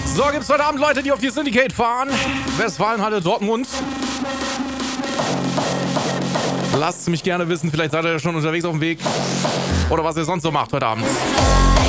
So, gibt's heute Abend Leute, die auf die Syndicate fahren. Westfalenhalle, Dortmund. Lasst mich gerne wissen, vielleicht seid ihr ja schon unterwegs auf dem Weg. Oder was ihr sonst so macht heute Abend.